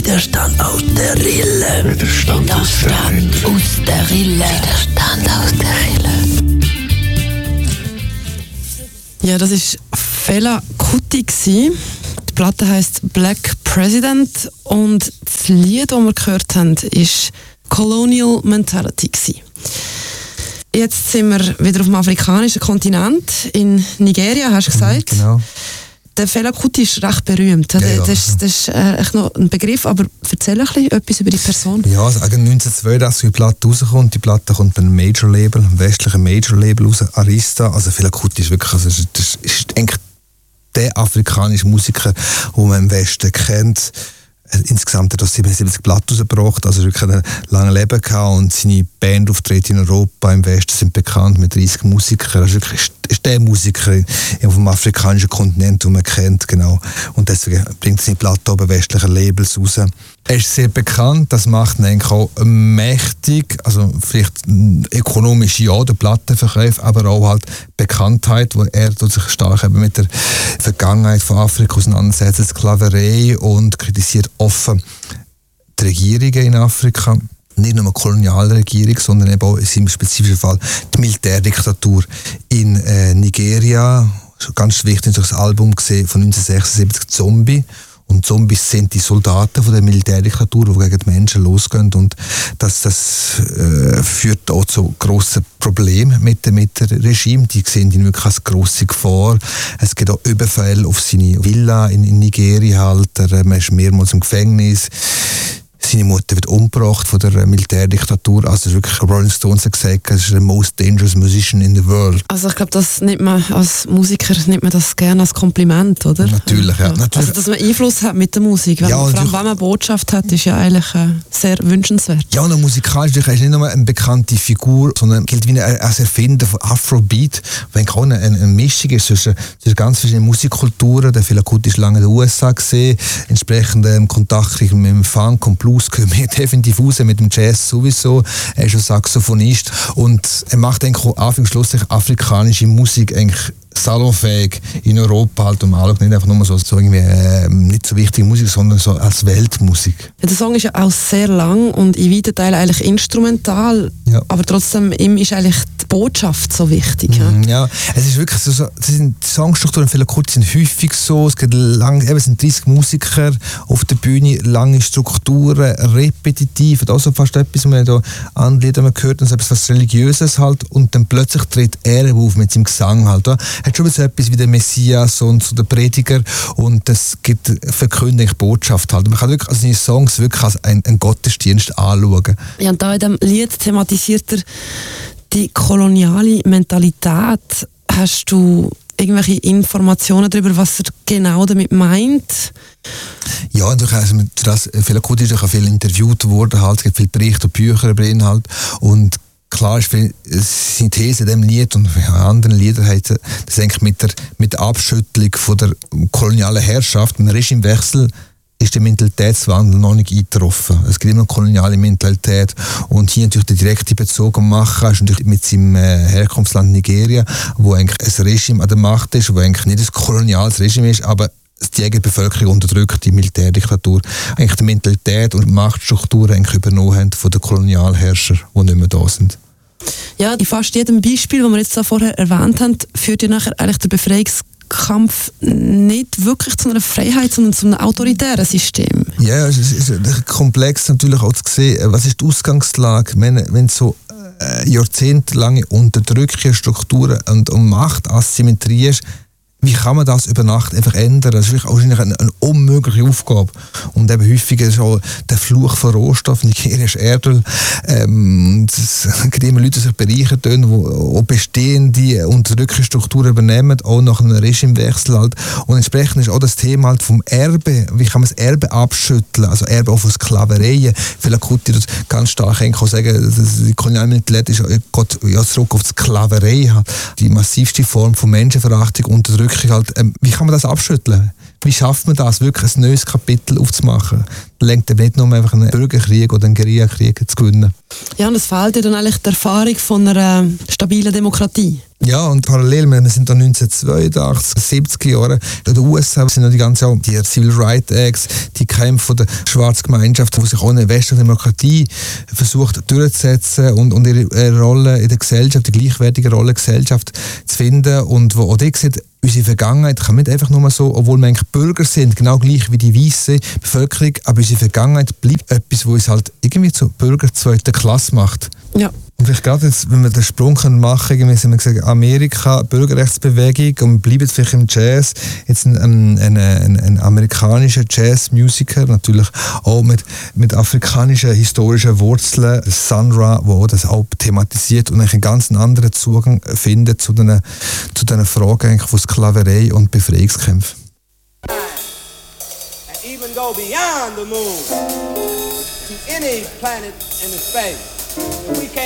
Widerstand aus der Rille. Widerstand aus der Rille. Widerstand aus der Rille. Ja, das war Fela Kuti. Die Platte heisst Black President und das Lied, das wir gehört haben, war Colonial Mentality. Jetzt sind wir wieder auf dem afrikanischen Kontinent, in Nigeria, hast du gesagt. Genau. Der Fela Kuti ist recht berühmt. Ja. Das ist echt noch ein Begriff, aber erzähl ein bisschen etwas über die Person. Ja, also 1982 die Platte rauskommt. Die Platte kommt bei einem Major-Label, einem westlichen Major-Label raus, Arista. Also Fela Kuti ist wirklich, also das ist eigentlich der afrikanische Musiker, den man im Westen kennt. Insgesamt hat er 77 Platten rausgebracht, also wirklich ein langes Leben gehabt und seine Bandauftritte in Europa, im Westen sind bekannt mit 30 Musikern. Also wirklich ist der Musiker auf dem afrikanischen Kontinent, den man kennt, genau. Und deswegen bringt er seine Platte bei westlichen Labels raus. Er ist sehr bekannt, das macht ihn eigentlich auch mächtig, also vielleicht ökonomisch ja, der Plattenverkauf, aber auch halt Bekanntheit, wo er sich stark eben mit der Vergangenheit von Afrika auseinandersetzt, Sklaverei und kritisiert offen die Regierungen in Afrika. Nicht nur die Kolonialregierung, sondern eben auch in seinem spezifischen Fall die Militärdiktatur in Nigeria. Ganz wichtig ist das Album gesehen von 1976, Zombie. Und Zombies sind die Soldaten von der Militärdiktatur, die gegen die Menschen losgehen. Und das führt auch zu grossen Problemen mit dem Regime. Die sehen ihn wirklich als grosse Gefahr. Es gibt auch Überfälle auf seine Villa in Nigeria. Halt. Er ist mehrmals im Gefängnis. Seine Mutter wird umgebracht von der Militärdiktatur. Also wirklich, Rolling Stones hat gesagt, er ist the most dangerous musician in the world. Also ich glaube, das nimmt man als Musiker das gerne als Kompliment, oder? Natürlich, ja. Natürlich. Also dass man Einfluss hat mit der Musik. Vor allem, wenn man eine Botschaft hat, ist ja eigentlich sehr wünschenswert. Ja, und musikalisch ist nicht nur eine bekannte Figur, sondern gilt wie als Erfinder von Afrobeat, wenn auch eine Mischung ist zwischen ganz verschiedenen Musikkulturen. Der Fela Kuti ist lange in den USA gesehen, entsprechend Kontakt mit dem Funk und Blues gehört mir definitiv raus, mit dem Jazz sowieso. Er ist ein Saxophonist und er macht eigentlich auch anfangs afrikanische Musik eigentlich salonfähig in Europa halt und nicht einfach nur so irgendwie nicht so wichtige Musik, sondern so als Weltmusik. Ja, der Song ist ja auch sehr lang und in weiten Teilen eigentlich instrumental, ja. Aber trotzdem ihm ist eigentlich die Botschaft so wichtig. Ja, es ist wirklich so die Songstrukturen Fela Kuti sind häufig so, es gibt es sind 30 Musiker auf der Bühne, lange Strukturen, repetitiv, und auch so fast etwas, was man da an Liedern gehört, so etwas was Religiöses halt, und dann plötzlich tritt er auf mit seinem Gesang halt. Ja. Hat schon so etwas wie der Messias und so der Prediger, und das gibt verkündigt Botschaft halt. Man kann wirklich seine Songs wirklich als einen Gottesdienst anschauen. Ja, und da in diesem Lied thematisiert er die koloniale Mentalität. Hast du irgendwelche Informationen darüber, was er genau damit meint? Ja, also Fela Kuti ist auch viel interviewt worden, halt, es gibt viele Berichte und Bücher über ihn halt, und klar ist seine These in diesem Lied und in anderen Liedern heißt das eigentlich mit der Abschüttelung von der kolonialen Herrschaft, mit dem Regimewechsel ist der Mentalitätswandel noch nicht eingetroffen. Es gibt immer noch koloniale Mentalität, und hier natürlich der direkte Bezug machen ist natürlich mit seinem Herkunftsland Nigeria, wo eigentlich ein Regime an der Macht ist, wo eigentlich nicht ein koloniales Regime ist, aber die eigene Bevölkerung unterdrückt, die Militärdiktatur, eigentlich die Mentalität und die Machtstrukturen eigentlich übernommen haben von den Kolonialherrschern, die nicht mehr da sind. Ja, in fast jedem Beispiel, das wir jetzt vorher erwähnt haben, führt ja nachher eigentlich der Befreiungskampf nicht wirklich zu einer Freiheit, sondern zu einem autoritären System. Ja, es ist komplex natürlich auch zu sehen, was ist die Ausgangslage, wenn so jahrzehntelange Unterdrückung, Strukturen und Machtasymmetrie ist. Wie kann man das über Nacht einfach ändern? Das ist wahrscheinlich eine unmögliche Aufgabe. Und eben häufig ist auch der Fluch von Rohstoff, Nigeria ist Erdöl. Es gibt immer Leute, die sich bereichern, die auch bestehende Unterdrückungsstrukturen übernehmen, auch nach einem Regimewechsel halt. Und entsprechend ist auch das Thema halt vom Erbe. Wie kann man das Erbe abschütteln? Also Erbe auch von Sklaverei. Vielleicht könnte das ganz stark auch sagen, die Kolonialmentalität geht ja zurück auf die Sklaverei. Die massivste Form von Menschenverachtung, Unterdrückung. Halt, wie kann man das abschütteln? Wie schafft man das, wirklich ein neues Kapitel aufzumachen? lenkt eben nicht nur einfach einen Bürgerkrieg oder einen Guerillakrieg zu gewinnen. Ja, und es fehlt ja dann eigentlich die Erfahrung von einer stabilen Demokratie. Ja, und parallel, wir sind da 1982, 70er Jahre, in den USA sind noch die Civil Rights Acts, die Kämpfe der schwarzen Gemeinschaft, die sich ohne westliche Demokratie versucht durchzusetzen und ihre Rolle in der Gesellschaft, die gleichwertige Rolle in der Gesellschaft zu finden und wo auch die sieht, unsere Vergangenheit kann nicht einfach nur so, obwohl wir eigentlich Bürger sind, genau gleich wie die weiße Bevölkerung, aber unsere Vergangenheit bleibt etwas, was uns halt irgendwie zu Bürger zweiter Klasse macht. Ja. Und vielleicht gerade jetzt, wenn wir den Sprung machen können, haben wir gesagt, Amerika, Bürgerrechtsbewegung, und wir bleiben vielleicht im Jazz, jetzt ein amerikanischer Jazzmusiker, natürlich auch mit afrikanischen historischen Wurzeln, Sun Ra, wo das auch thematisiert und einen ganz anderen Zugang findet zu diesen Fragen eigentlich von Sklaverei und Befreiungskämpfen. And even go beyond the moon to any planet in the space. If we can't